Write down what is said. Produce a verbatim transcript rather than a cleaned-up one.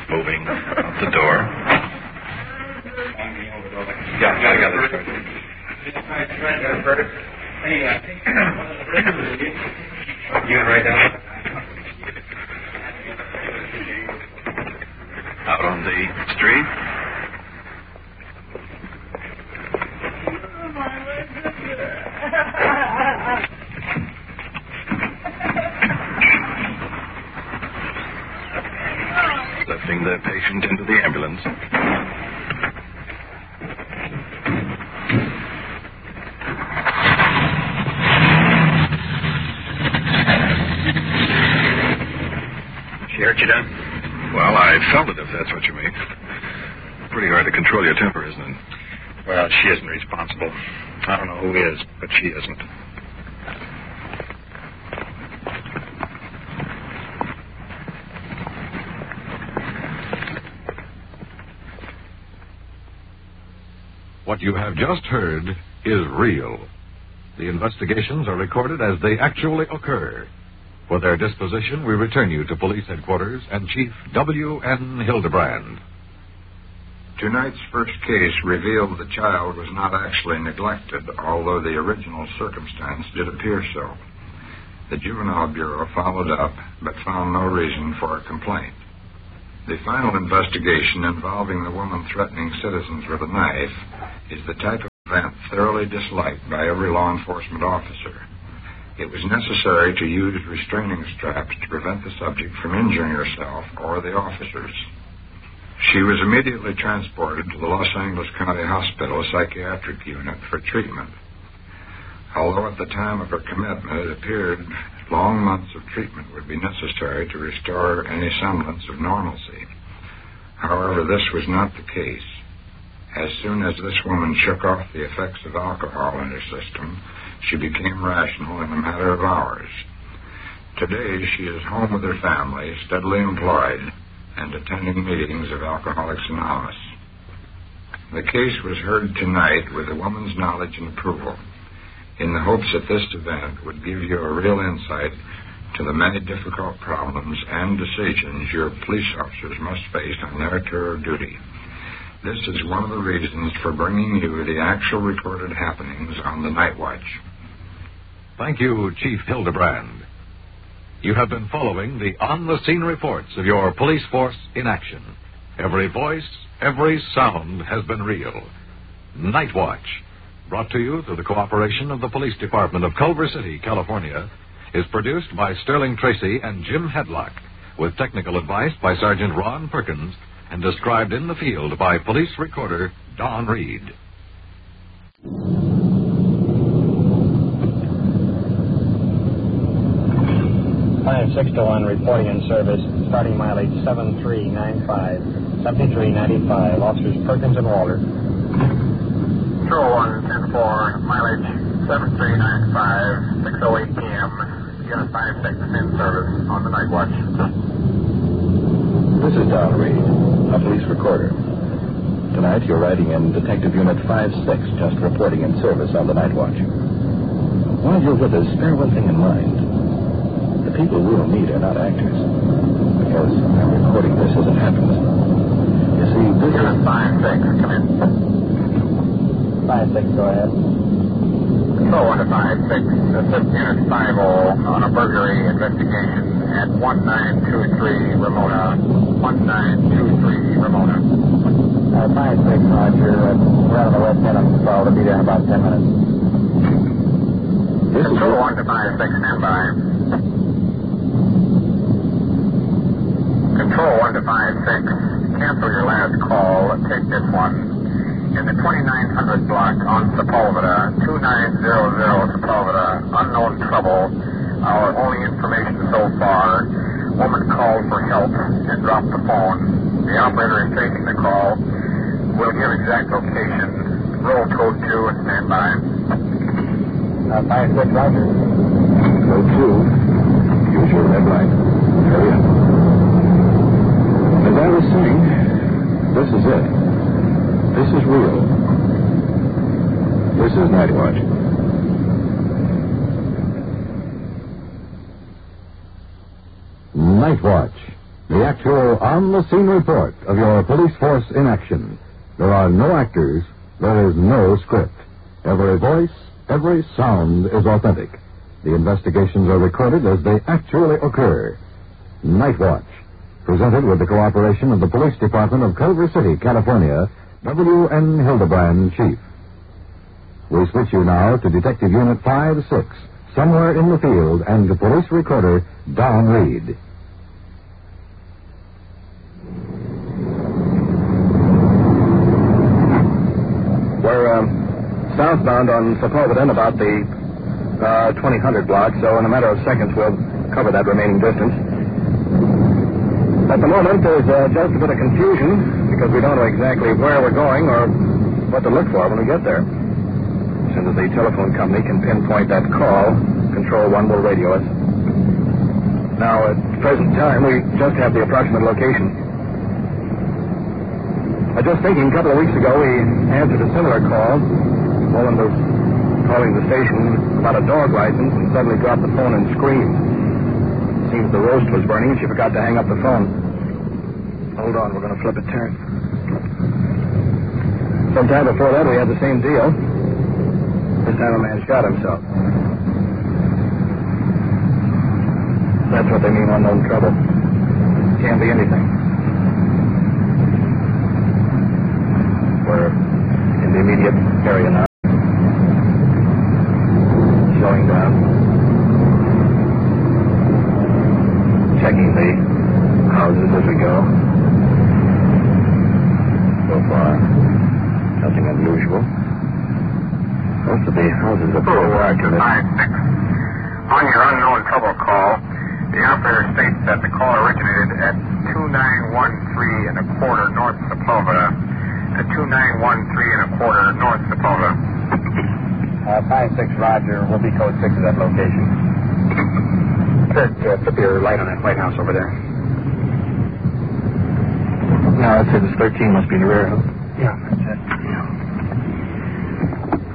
moving out the door. Yeah, yeah, yeah, that's right. You can write down. Out on the street. Lifting the patient into the ambulance. She hurt you, Don? Well, I felt it, if that's what you mean. Pretty hard to control your temper, isn't it? Well, she isn't responsible. I don't know who is, but she isn't. What you have just heard is real. The investigations are recorded as they actually occur. For their disposition, we return you to Police Headquarters and Chief W N Hildebrand. Tonight's first case revealed the child was not actually neglected, although the original circumstance did appear so. The Juvenile Bureau followed up, but found no reason for a complaint. The final investigation involving the woman threatening citizens with a knife is the type of event thoroughly disliked by every law enforcement officer. It was necessary to use restraining straps to prevent the subject from injuring herself or the officers. She was immediately transported to the Los Angeles County Hospital psychiatric unit for treatment. Although at the time of her commitment it appeared long months of treatment would be necessary to restore any semblance of normalcy. However, this was not the case. As soon as this woman shook off the effects of alcohol in her system, she became rational in a matter of hours. Today, she is home with her family, steadily employed, and attending meetings of Alcoholics Anonymous. The case was heard tonight with the woman's knowledge and approval, in the hopes that this event would give you a real insight to the many difficult problems and decisions your police officers must face on their tour of duty. This is one of the reasons for bringing you the actual recorded happenings on the Night Watch. Thank you, Chief Hildebrand. You have been following the on-the-scene reports of your police force in action. Every voice, every sound has been real. Night Watch, brought to you through the cooperation of the Police Department of Culver City, California, is produced by Sterling Tracy and Jim Hedlock, with technical advice by Sergeant Ron Perkins, and described in the field by police recorder Don Reed. five six to one reporting in service, starting mileage seven three nine five, seventy-three ninety-five, officers Perkins and Walter. Control one ten four, mileage seven three nine five, six oh eight p.m. Unit five six in service on the Night Watch. This is Don Reed, a police recorder. Tonight you're riding in Detective Unit five six, just reporting in service on the Night Watch. While you're with us, bear one thing in mind. The people we'll meet are not actors, because I'm recording this as it happens. You see, this Unit is... five six, come in. five six, go ahead. Control one to five six, assist Unit five oh on a burglary investigation at one nine two three Ramona, one nine two three Ramona. Uh, five six, Roger. Uh, we're out on the west end of the patrol. We'll be there in about ten minutes. This Control is... one to five six, stand by. Control one to five six, cancel your last call, take this one. In the twenty-nine hundred block on Sepulveda, two nine zero zero Sepulveda, unknown trouble. Our only information so far, woman called for help and dropped the phone. The operator is taking the call. We'll give exact location. Roll code two and stand by. Uh, five six, Roger. Code two. Use your red light. Hurry up. As I was saying, this is it. This is real. This is Night Watch. Night Watch, the actual on-the-scene report of your police force in action. There are no actors. There is no script. Every voice, every sound is authentic. The investigations are recorded as they actually occur. Night Watch, presented with the cooperation of the Police Department of Culver City, California, W N Hildebrand, Chief. We switch you now to Detective Unit five six, somewhere in the field, and to police recorder Don Reed. We're um, southbound on Sepulveda in about the uh, twenty hundred block, so in a matter of seconds we'll cover that remaining distance. At the moment, there's uh, just a bit of confusion because we don't know exactly where we're going or what to look for when we get there. As soon as the telephone company can pinpoint that call, Control One will radio us. Now, at the present time, we just have the approximate location. I was just thinking, a couple of weeks ago, we answered a similar call. A woman was calling the station about a dog license and suddenly dropped the phone and screamed. Seems the roast was burning and she forgot to hang up the phone. Hold on, we're going to flip a turn. Sometime before that, we had the same deal. This time a man shot himself. That's what they mean, unknown trouble. Can't be anything. We're in the immediate area now. Slowing down. Checking the houses as we go. So far, nothing unusual. Most of the houses are full. five six. On your unknown trouble call, the operator states that the call originated at two nine one three and a quarter North Sepulveda. At two nine one three and a quarter North Sepulveda. Uh, five six, Roger. We'll be code six of that location. Kurt, uh, flip your light on that White House over there. No, it says thirteen must be in the rear. Huh? Yeah.